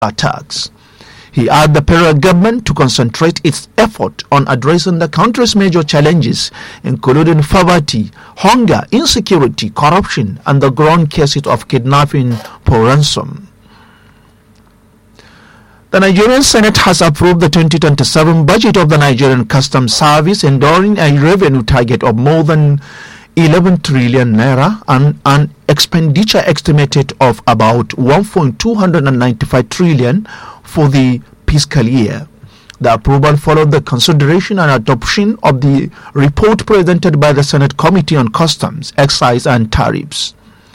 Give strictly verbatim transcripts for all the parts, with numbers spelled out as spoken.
attacks. He urged the federal government to concentrate its effort on addressing the country's major challenges, including poverty, hunger, insecurity, corruption, and the growing cases of kidnapping for ransom. The Nigerian Senate has approved the twenty twenty-seven budget of the Nigerian Customs Service, enduring a revenue target of more than eleven trillion naira and an expenditure estimated of about one point two nine five trillion for the fiscal year. The approval followed the consideration and adoption of the report presented by the Senate Committee on Customs, Excise and Tariffs.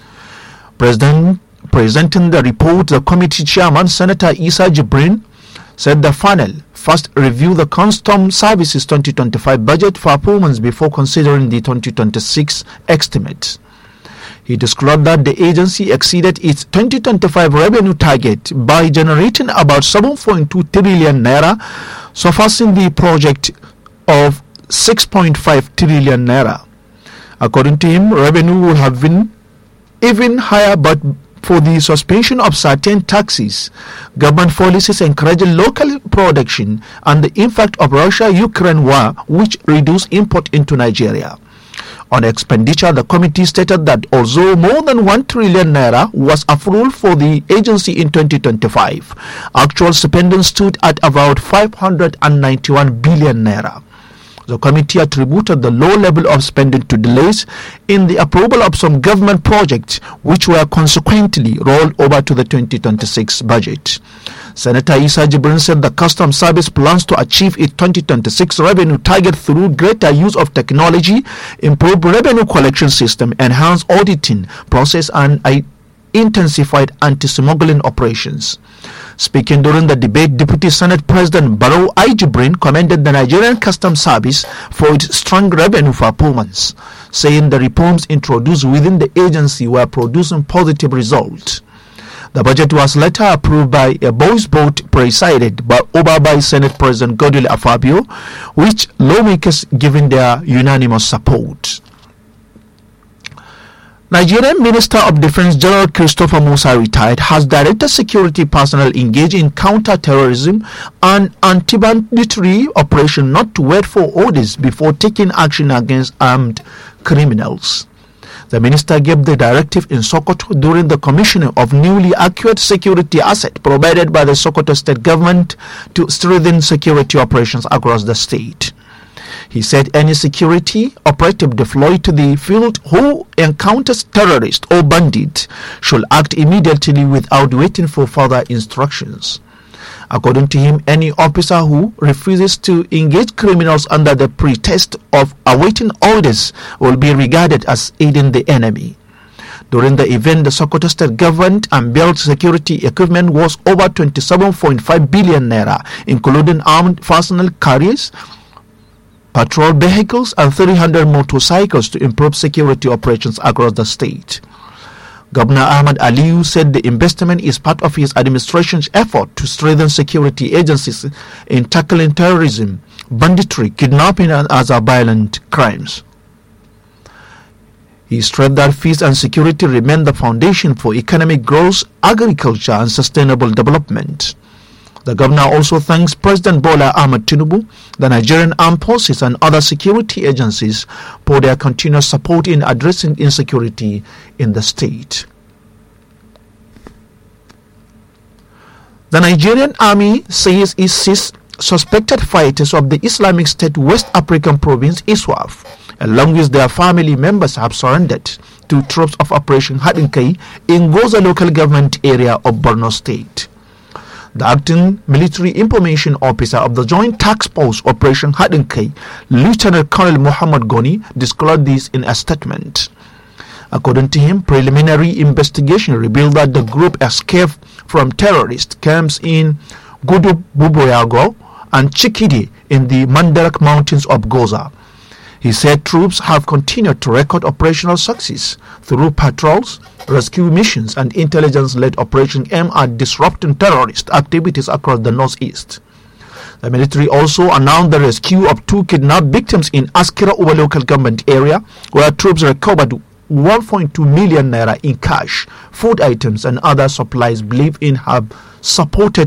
President, presenting the report, the committee chairman, Senator Isa Jibrin, said the panel first review the Customs Service's twenty twenty-five budget performance before considering the twenty twenty-six estimate. He disclosed that the agency exceeded its twenty twenty-five revenue target by generating about seven point two trillion naira, surpassing the project of six point five trillion naira. According to him, revenue would have been even higher but for the suspension of certain taxes, government policies encouraging local production, and the impact of Russia-Ukraine war, which reduced import into Nigeria. On expenditure, the committee stated that although more than one trillion naira was approved for the agency in twenty twenty-five, actual spending stood at about five hundred ninety-one billion naira. The committee attributed the low level of spending to delays in the approval of some government projects, which were consequently rolled over to the twenty twenty-six budget. Senator Isa Jibrin said the Customs Service plans to achieve its twenty twenty-six revenue target through greater use of technology, improved revenue collection system, enhanced auditing process, and intensified anti-smuggling operations. Speaking during the debate, Deputy Senate President Barrow I. Jibrin commended the Nigerian Customs Service for its strong revenue performance, saying the reforms introduced within the agency were producing positive results. The budget was later approved by a voice vote presided by, over by Senate President Godwin Afabio, which lawmakers given their unanimous support. Nigerian Minister of Defense General Christopher Musa, retired, has directed security personnel engaged in counter-terrorism and anti-banditry operation not to wait for orders before taking action against armed criminals. The minister gave the directive in Sokoto during the commissioning of newly acquired security assets provided by the Sokoto state government to strengthen security operations across the state. He said any security operative deployed to the field who encounters terrorists or bandits should act immediately without waiting for further instructions. According to him, any officer who refuses to engage criminals under the pretext of awaiting orders will be regarded as aiding the enemy. During the event, the Sokoto state government unveiled security equipment worth over twenty-seven point five billion naira, including armed personnel carriers, patrol vehicles, and three hundred motorcycles to improve security operations across the state. Governor Ahmad Aliyu said the investment is part of his administration's effort to strengthen security agencies in tackling terrorism, banditry, kidnapping, and other violent crimes. He stressed that peace and security remain the foundation for economic growth, agriculture, and sustainable development. The governor also thanks President Bola Ahmed Tinubu, the Nigerian Armed Forces, and other security agencies for their continuous support in addressing insecurity in the state. The Nigerian Army says it seized suspected fighters of the Islamic State West African Province ISWAF, along with their family members, have surrendered to troops of Operation Hadinkai in Goza local government area of Borno State. The acting military information officer of the Joint Task Force Operation Hadinkai, Lieutenant Colonel Muhammad Goni, disclosed this in a statement. According to him, preliminary investigation revealed that the group escaped from terrorist camps in Gudu Buboyago and Chikidi in the Mandarak Mountains of Goza. He said troops have continued to record operational success through patrols, rescue missions, and intelligence-led operations aimed at disrupting terrorist activities across the northeast. The military also announced the rescue of two kidnapped victims in Askira Uba local government area, where troops recovered one point two million naira in cash, food items, and other supplies believed in have supported